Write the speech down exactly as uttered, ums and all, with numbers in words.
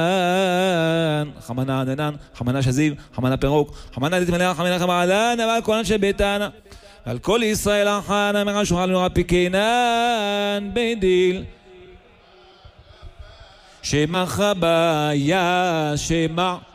חמנה ענן, חמנה שזיב, חמנה פירוק, חמנה דתמלך, חמנה חמלן, אבל כהן שביתן, ועל כל ישראל החנה מרשו חלנו הפיקינן בידיל. שמע חביה, שמע